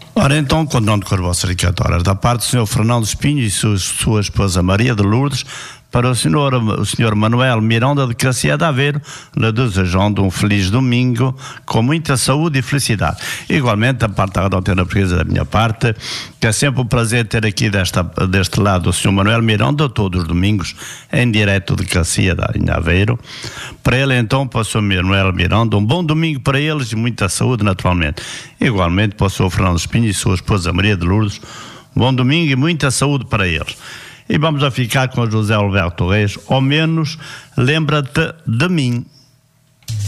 Ora então, continuando com as vossas dedicatórias, da parte do Sr. Fernando Espinho e sua esposa Maria de Lourdes, para o Sr. Manuel Miranda de Cacia de Aveiro, lhe desejando um feliz domingo, com muita saúde e felicidade. Igualmente, da parte da Antena Portuguesa, da minha parte, que é sempre um prazer ter aqui deste lado o Sr. Manuel Miranda, todos os domingos, em direto de Cacia de Aveiro. Para ele, então, para o Sr. Manuel Miranda, um bom domingo para eles e muita saúde, naturalmente. Igualmente, para o Sr. Fernando Espinho e sua esposa Maria de Lourdes, bom domingo e muita saúde para eles. E vamos a ficar com o José Alberto Reis, ao menos lembra-te de mim.